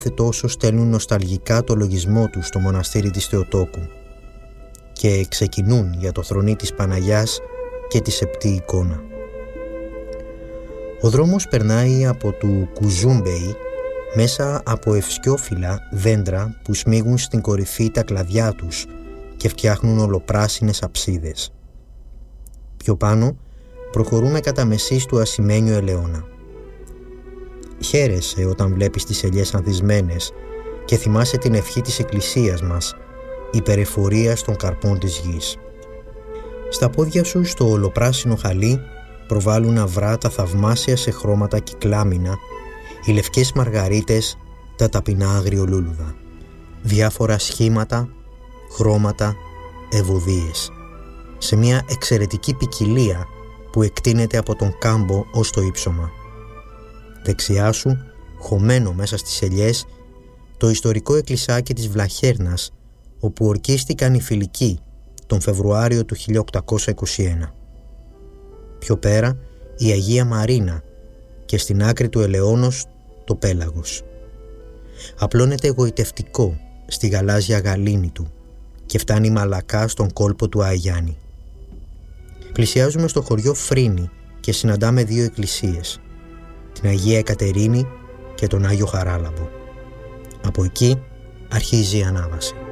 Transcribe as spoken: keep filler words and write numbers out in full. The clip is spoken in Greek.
τόσο στέλνουν νοσταλγικά το λογισμό τους στο μοναστήρι της Θεοτόκου και ξεκινούν για το θρονί της Παναγιάς και τη σεπτή εικόνα. Ο δρόμος περνάει από του Κουζούμπεϊ μέσα από ευσκιόφυλλα δέντρα που σμίγουν στην κορυφή τα κλαδιά τους και φτιάχνουν ολοπράσινες αψίδες. Πιο πάνω προχωρούμε κατά μεσής του ασημένιου ελαιώνα. Χαίρεσαι όταν βλέπεις τις ελιές ανθισμένες και θυμάσαι την ευχή της εκκλησίας μας, υπερεφορίας των καρπών της γης. Στα πόδια σου στο ολοπράσινο χαλί προβάλλουν αυρά τα θαυμάσια σε χρώματα κυκλάμινα, οι λευκές μαργαρίτες, τα ταπεινά αγριολούλουδα, διάφορα σχήματα, χρώματα, ευωδίες, σε μια εξαιρετική ποικιλία που εκτείνεται από τον κάμπο ως το ύψωμα. Δεξιά σου, χωμένο μέσα στις ελιές, το ιστορικό εκκλησάκι της Βλαχέρνας, όπου ορκίστηκαν οι Φιλικοί τον Φεβρουάριο του χίλια οκτακόσια είκοσι ένα. Πιο πέρα η Αγία Μαρίνα και στην άκρη του ελαιώνος το πέλαγος. Απλώνεται εγωιτευτικό στη γαλάζια γαλήνη του και φτάνει μαλακά στον κόλπο του Αγιάννη. Πλησιάζουμε στο χωριό Φρίνη και συναντάμε δύο εκκλησίες, την Αγία Εκατερίνη και τον Άγιο Χαράλαμπο. Από εκεί αρχίζει η ανάβαση.